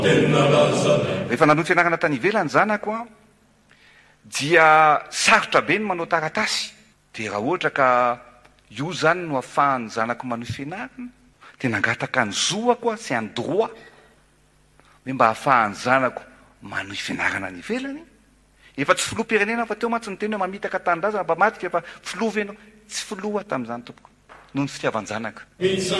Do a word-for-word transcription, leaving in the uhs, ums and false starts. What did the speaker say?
rehefa nanohy fianarana tany ivelany zanako a dia sarotra be ny manao taratasy. De raha ohatra ka io zany no ahafahany zanako manohy fianarana de nangataka ny zoako a sy any droit hoe mba ahafahany zanako manohy fianarana ny ivelany. Efa tsy filoha-pirenena fa teo mantsy ny teny hoe mamitaka tanindrazana mba maty efa filova ianao. Tsy filoha tamin'izany tompoko noho ny fitiavan-janaka.